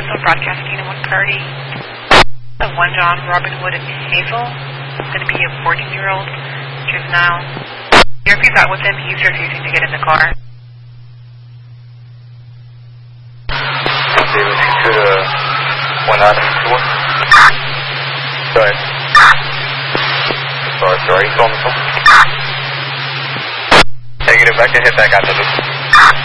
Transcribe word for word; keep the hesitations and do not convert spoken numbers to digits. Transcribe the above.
Crystal broadcasting in one party. The one John, Robin Wood, and Hazel. It's going to be a fourteen-year-old juvenile. If he's out with him, he's refusing to get in the car. David, to uh, one Avenue Tour. Go ahead. Sorry, sorry, you calling the phone? Negative, I can hit back out to this.